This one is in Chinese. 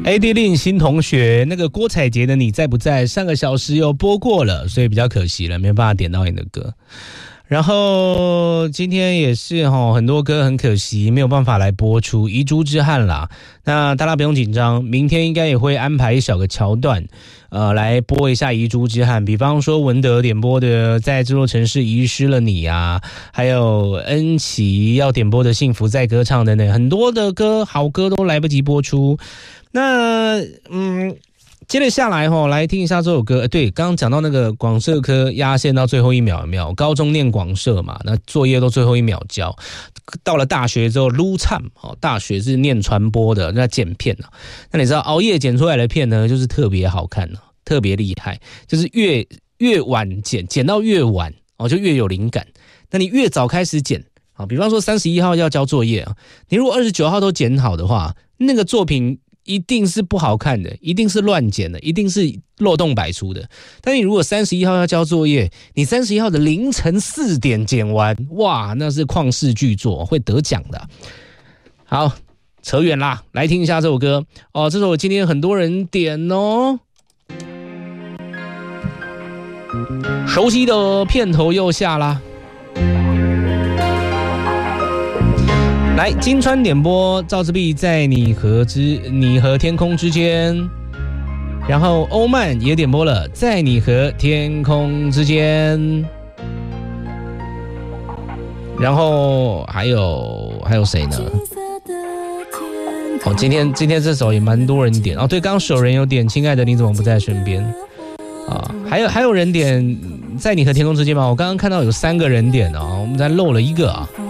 AD 令新同学，那个郭采洁的你在不在？上个小时有播过了，所以比较可惜了，没办法点到你的歌。然后今天也是很多歌很可惜没有办法来播出，遗珠之憾啦。那大家不用紧张，明天应该也会安排一小个桥段，来播一下遗珠之憾。比方说文德点播的《在这座城市遗失了你》啊，还有恩琪要点播的《幸福在歌唱》等等，很多的歌好歌都来不及播出。那接着下来来听一下这首歌。对，刚刚讲到那个广社科压线到最后一秒，有没有？高中念广社嘛，那作业都最后一秒交。到了大学之后撸唱，大学是念传播的，那剪片啊。那你知道熬夜剪出来的片呢，就是特别好看，特别厉害，就是越晚剪到越晚就越有灵感。那你越早开始剪比方说31号要交作业啊，你如果29号都剪好的话，那个作品一定是不好看的，一定是乱剪的，一定是漏洞百出的。但你如果31号要交作业，你31号的凌晨4点剪完，哇，那是旷世巨作，会得奖的。好，扯远啦，来听一下这首歌这首今天很多人点熟悉的片头又下啦。来，金川点播赵志碧在你和天空之间，然后欧曼也点播了在你和天空之间，然后还有谁呢？今天这首也蛮多人点对，刚刚手人有点亲爱的你怎么不在身边还有人点在你和天空之间吗？我刚刚看到有3个人点我们才漏了一个